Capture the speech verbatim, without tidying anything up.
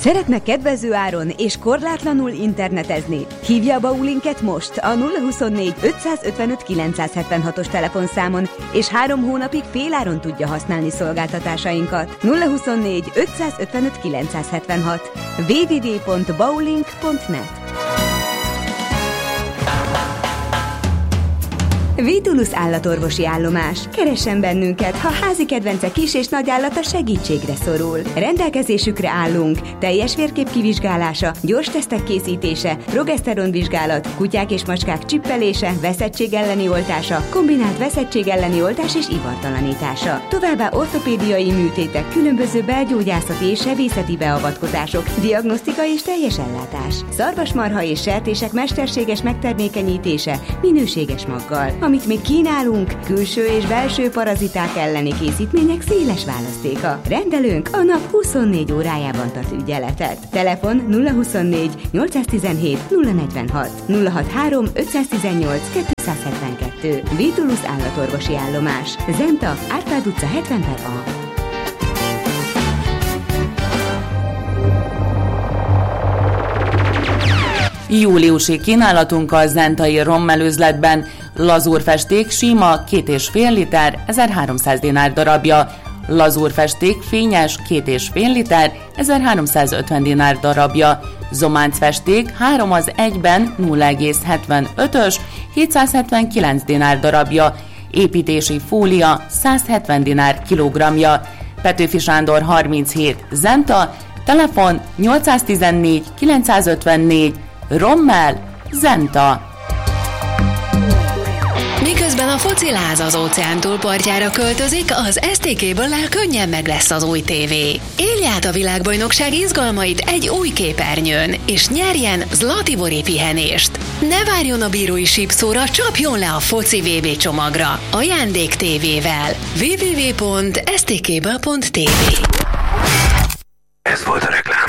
Szeretne kedvező áron és korlátlanul internetezni? Hívja a Baulinket most a nulla huszonnégy ötszázötvenöt kilencszázhetvenhatos telefonszámon, és három hónapig féláron tudja használni szolgáltatásainkat. nulla huszonnégy ötszázötvenöt kilencszázhetvenhat w w w pont baulink pont net. Vitulus állatorvosi állomás. Keressen bennünket, ha házi kedvence kis és nagy állata segítségre szorul. Rendelkezésükre állunk. Teljes vérkép kivizsgálása, gyors tesztek készítése, progeszteronvizsgálat, kutyák és macskák csippelése, veszettség elleni oltása, kombinált veszettség elleni oltás és ivartalanítása. Továbbá ortopédiai műtétek, különböző belgyógyászati és sebészeti beavatkozások, diagnosztika és teljes ellátás. Szarvasmarha és sertések mesterséges megtermékenyítése, minőséges maggal. Amit még kínálunk, külső és belső paraziták elleni készítmények széles választéka. Rendelőnk a nap huszonnégy órájában tart ügyeletet. Telefon nulla huszonnégy nyolcszáztizenhét nulla negyvenhat, nulla hatvanhárom ötszáztizennyolc kétszázhetvenkettő. Vitulus állatorvosi állomás. Zenta, Árpád utca hetven per A. Júliusi kínálatunk a zentai rommelőzletben. Lazúrfesték sima két és fél liter, ezerháromszáz dinár darabja. Lazúrfesték fényes két és fél liter, ezerháromszázötven dinár darabja. Zománcfesték három az egyben nulla egész hetvenötös, hétszázhetvenkilenc dinár darabja. Építési fólia százhetven dinár kilogramja. Petőfi Sándor harminchét Zenta, telefon nyolcszáztizennégy kilencszázötvennégy, Rommel, Zenta. Miközben a fociláz az óceán túlpartjára költözik, az es té ká-ből könnyen meg lesz az új tévé. Élj át a világbajnokság izgalmait egy új képernyőn, és nyerjen Zlatibori pihenést. Ne várjon a bírói sípszóra, csapjon le a foci vé bé csomagra. Ajándék tévével. w w w pont s t k b pont t v. Ez volt a